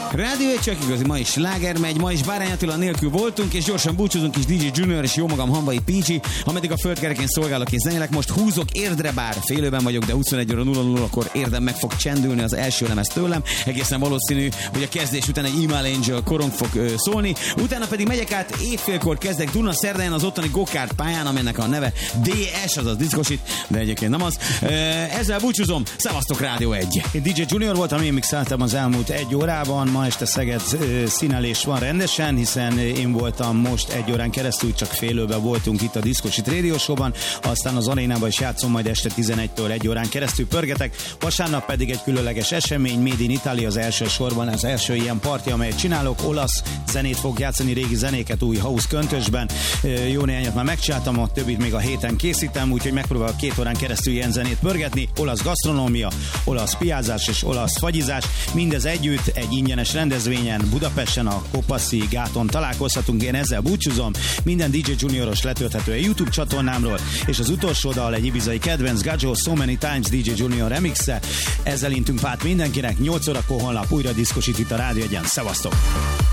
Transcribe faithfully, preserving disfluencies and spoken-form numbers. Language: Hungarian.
Rádió egy csak igazi, ma is sláger megy, ma is Bárány Attila nélkül voltunk, és gyorsan búcsúzunk is dé dzsé Junior és jó magam Hanvai Pécsi, ameddig a földkerekén szolgálok és zenélek. Most húzok érdre, bár félőben vagyok, de huszonegy óra nulla nullakor érdem meg fog csendülni az első lemez tőlem. Egészen valószínű, hogy a kezdés után egy Email Angel korong fog ö, szólni, utána pedig megyek át, évfélkor kezdek Duna Szerdáján az ottani go-kart pályán, aminek a neve dé es, azaz diszkosit, de egyébként nem az. Ezzel búcsúzom, szevasztok Rádió egy. Én dé dzsé Junior voltam, én mixeltem az elmúlt egy órában, ma este Szeged színelés van rendesen, hiszen én voltam most egy órán keresztül, csak félőben voltunk itt a Diszkosit Radio Show-ban, aztán az arénában is játszom, majd este tizenegytől egy órán keresztül pörgetek, vasárnap pedig egy különleges esemény, Made in Italy az első sorban, az első ilyen parti, amelyet csinálok, olasz zenét fog játszani, régi zenéket új house köntösben, jó néhányat már megcsináltam, a többit még a héten készítem, úgyhogy megpróbálok két órán keresztül ilyen zenét pörgetni, olasz gasztronómia, olasz piázás és olasz fagyizás, mindez együtt egy ingyenes rendezvényen Budapesten a Kopaszi gáton találkozhatunk. Én ezzel búcsúzom, minden dé dzsé Junioros letölthető a YouTube csatornámról, és az utolsó dal egy ibizai kedvenc, Gajo So Many Times dé dzsé Junior remixe. Ezzel intünk pát mindenkinek, nyolc órakor holnap újra diszkosít itt a Rádió egyen. Szevasztok!